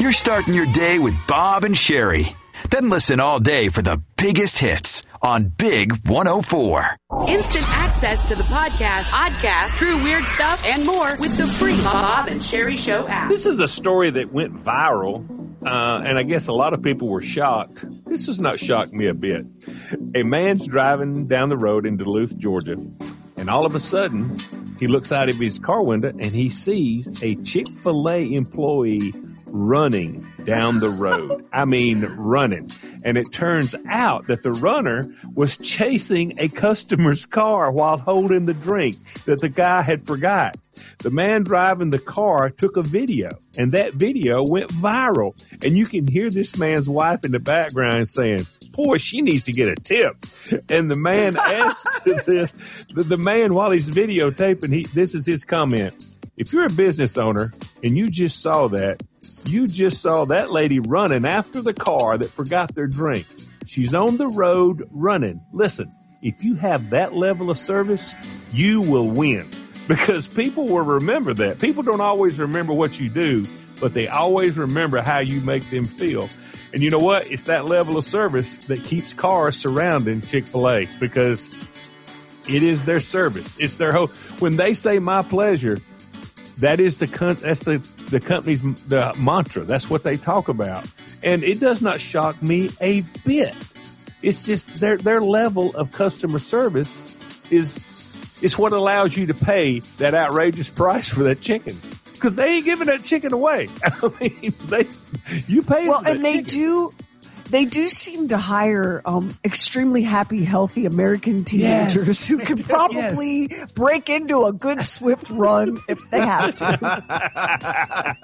You're starting your day with Bob and Sherry. Then listen all day for the biggest hits on Big 104. Instant access to the podcast, true weird stuff, and more with the free Bob and Sherry Show app. This is a story that went viral, and I guess a lot of people were shocked. This has not shocked me a bit. A man's driving down the road in Duluth, Georgia, and all of a sudden, he looks out of his car window and he sees a Chick-fil-A employee running down the road. I mean, running. And it turns out that the runner was chasing a customer's car while holding the drink that the guy had forgot. The man driving the car took a video, and that video went viral. And you can hear this man's wife in the background saying, "Boy, she needs to get a tip." And the man asked this, the man, while he's videotaping, this is his comment. If you're a business owner and you just saw that lady running after the car that forgot their drink. She's on the road running. Listen, if you have that level of service, you will win, because people will remember that. People don't always remember what you do, but they always remember how you make them feel. And you know what? It's that level of service that keeps cars surrounding Chick-fil-A, because it is their service. It's their whole. When they say "my pleasure," that is the company's the mantra. That's what they talk about. And it does not shock me a bit. It's just their level of customer service is what allows you to pay that outrageous price for that chicken. Because they ain't giving that chicken away. I mean, you pay for that and they do seem to hire extremely happy, healthy American teenagers who can probably break into a good swift run if they have to.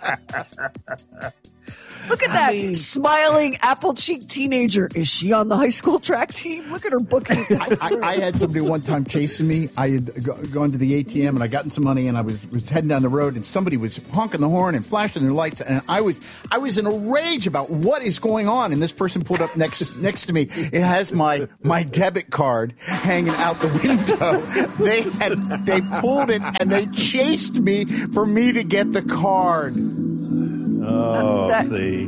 Look at that smiling apple-cheeked teenager. Is she on the high school track team? Look at her booking. I had somebody one time chasing me. I had gone to the ATM and I gotten some money and I was heading down the road and somebody was honking the horn and flashing their lights, and I was in a rage about what is going on. And this person pulled up next to me. It has my debit card hanging out the window. They pulled it and they chased me for me to get the card. Oh, see.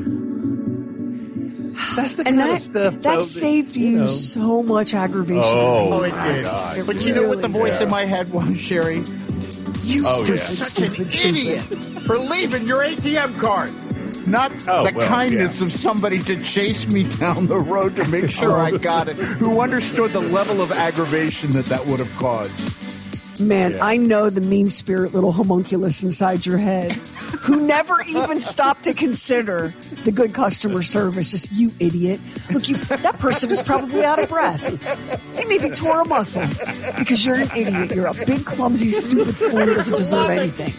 That's the kind of stuff, though, that saved you so much aggravation. Oh, it did. But you know what the voice in my head was, Sherry? You such an idiot for leaving your ATM card. Not kindness of somebody to chase me down the road to make sure I got it, who understood the level of aggravation that would have caused. Man, I know the mean-spirit little homunculus inside your head who never even stopped to consider the good customer service. Just, you idiot. Look, that person is probably out of breath. They maybe tore a muscle because you're an idiot. You're a big, clumsy, stupid fool who doesn't deserve anything.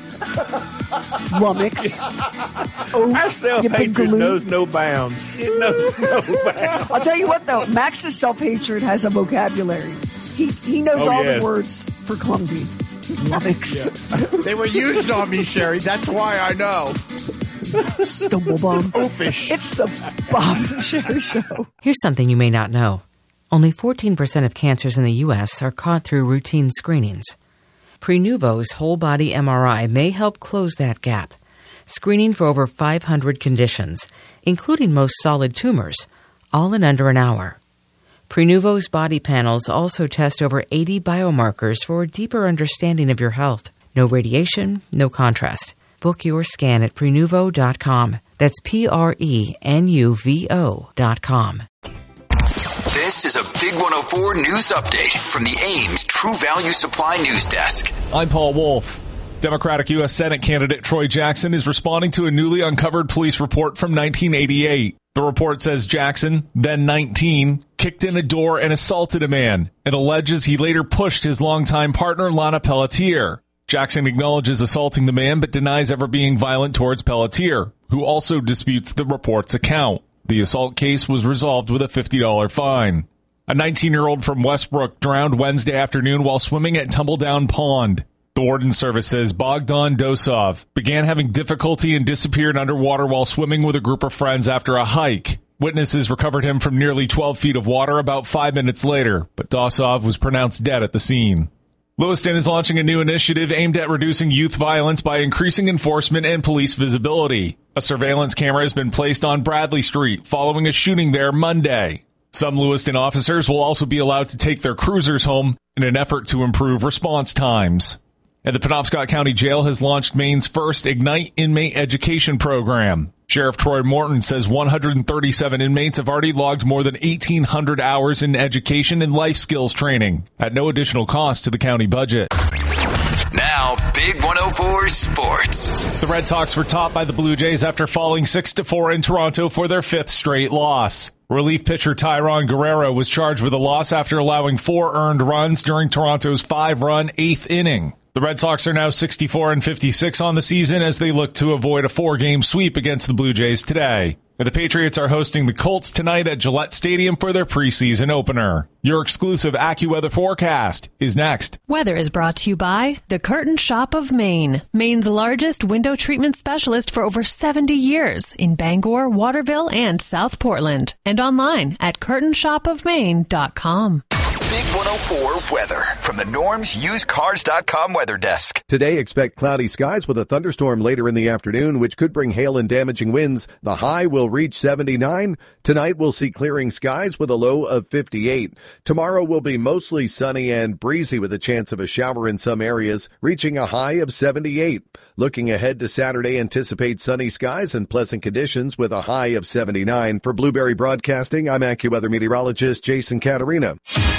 Lummox. Our self-hatred knows no bounds. It knows no bounds. I'll tell you what, though. Max's self-hatred has a vocabulary. He knows all the words for clumsy. Lummox. They were used on me, Sherry. That's why I know. Stumblebum. Oafish. It's the Bob and Sherry Show. Here's something you may not know. Only 14% of cancers in the U.S. are caught through routine screenings. Prenuvo's whole-body MRI may help close that gap, screening for over 500 conditions, including most solid tumors, all in under an hour. Prenuvo's body panels also test over 80 biomarkers for a deeper understanding of your health. No radiation, no contrast. Book your scan at Prenuvo.com. That's Prenuvo.com. This is a Big 104 news update from the Ames True Value Supply News Desk. I'm Paul Wolf. Democratic U.S. Senate candidate Troy Jackson is responding to a newly uncovered police report from 1988. The report says Jackson, then 19, kicked in a door and assaulted a man. It alleges he later pushed his longtime partner, Lana Pelletier. Jackson acknowledges assaulting the man but denies ever being violent towards Pelletier, who also disputes the report's account. The assault case was resolved with a $50 fine. A 19-year-old from Westbrook drowned Wednesday afternoon while swimming at Tumbledown Pond. The Warden Service says Bogdan Dosov began having difficulty and disappeared underwater while swimming with a group of friends after a hike. Witnesses recovered him from nearly 12 feet of water about 5 minutes later, but Dosov was pronounced dead at the scene. Lewiston is launching a new initiative aimed at reducing youth violence by increasing enforcement and police visibility. A surveillance camera has been placed on Bradley Street following a shooting there Monday. Some Lewiston officers will also be allowed to take their cruisers home in an effort to improve response times. And the Penobscot County Jail has launched Maine's first Ignite Inmate Education Program. Sheriff Troy Morton says 137 inmates have already logged more than 1,800 hours in education and life skills training at no additional cost to the county budget. Now, Big 104 Sports. The Red Sox were topped by the Blue Jays after falling 6-4 in Toronto for their fifth straight loss. Relief pitcher Tyron Guerrero was charged with a loss after allowing 4 earned runs during Toronto's 5-run 8th inning. The Red Sox are now 64-56 on the season as they look to avoid a 4-game sweep against the Blue Jays today. And the Patriots are hosting the Colts tonight at Gillette Stadium for their preseason opener. Your exclusive AccuWeather forecast is next. Weather is brought to you by The Curtain Shop of Maine, Maine's largest window treatment specialist for over 70 years in Bangor, Waterville, and South Portland. And online at curtainshopofmaine.com. Big 104 weather from the normsusedcars.com weather desk. Today, expect cloudy skies with a thunderstorm later in the afternoon, which could bring hail and damaging winds. The high will reach 79. Tonight, we'll see clearing skies with a low of 58. Tomorrow will be mostly sunny and breezy with a chance of a shower in some areas, reaching a high of 78. Looking ahead to Saturday, anticipate sunny skies and pleasant conditions with a high of 79. For Blueberry Broadcasting, I'm AccuWeather meteorologist Jason Caterina.